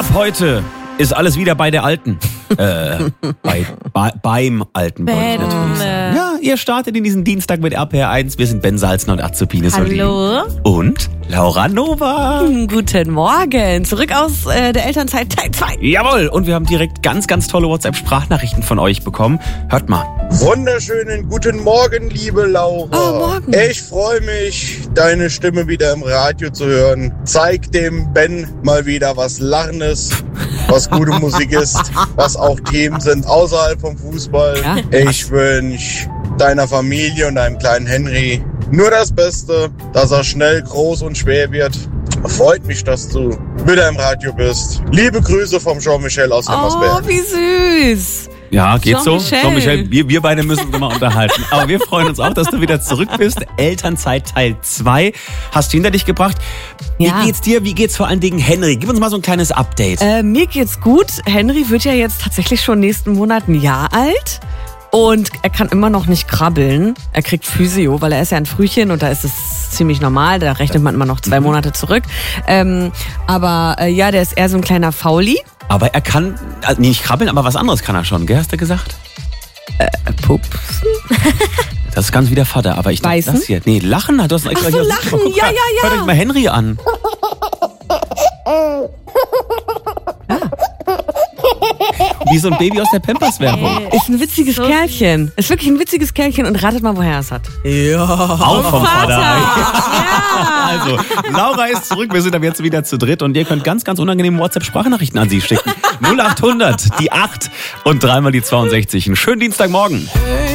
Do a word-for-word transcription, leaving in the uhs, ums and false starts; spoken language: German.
Ab heute ist alles wieder bei der Alten. äh, bei, bei, beim Alten, wollte ich natürlich sagen. Ja, ihr startet in diesen Dienstag mit R P R eins. Wir sind Ben Salzner und Azepine Solin. Hallo. Und Laura Nova. Guten Morgen. Zurück aus äh, der Elternzeit Teil zwei. Jawohl. Und wir haben direkt ganz, ganz tolle WhatsApp-Sprachnachrichten von euch bekommen. Hört mal. Wunderschönen guten Morgen, liebe Laura. Oh, morgen. Ich freue mich, deine Stimme wieder im Radio zu hören. Zeig dem Ben mal wieder, was Lachen ist, was gute Musik ist, was auch Themen sind außerhalb vom Fußball. Ja. Ich wünsche deiner Familie und deinem kleinen Henry nur das Beste, dass er schnell groß und schwer wird. Freut mich, dass du wieder im Radio bist. Liebe Grüße vom Jean-Michel aus Oh, Hemmersberg. wie süß. Ja, geht so. Jean-Michel. Jean-Michel, wir, wir beide müssen uns mal unterhalten. Aber wir freuen uns auch, dass du wieder zurück bist. Elternzeit Teil zwei hast du hinter dich gebracht. Wie Ja. geht's dir? Wie geht's vor allen Dingen Henry? Gib uns mal so ein kleines Update. Äh, mir geht's gut. Henry wird ja jetzt tatsächlich schon nächsten Monat ein Jahr alt. Und er kann immer noch nicht krabbeln. Er kriegt Physio, weil er ist ja ein Frühchen und da ist es ziemlich normal. Da rechnet man immer noch zwei Monate zurück. Ähm, aber äh, ja, der ist eher so ein kleiner Fauli. Aber er kann, also nicht krabbeln, aber was anderes kann er schon, gell, hast du gesagt? Äh, Pupsen. Das ist ganz wie der Vater, aber ich dachte, Beißen? das hier. Nee, lachen hat das extra Ach so, hier- lachen. Guck Ja, mal, ja, ja. Hört euch mal Henry an. Wie so ein Baby aus der Pampers-Werbung. Ist ein witziges Kerlchen. Ist wirklich ein witziges Kerlchen und ratet mal, woher er es hat. Auch vom Vater. Ja. Also, Laura ist zurück, wir sind ab jetzt wieder zu dritt und ihr könnt ganz, ganz unangenehme WhatsApp-Sprachnachrichten an sie schicken. null acht hundert, die acht und dreimal die zweiundsechzig. Einen schönen Dienstagmorgen.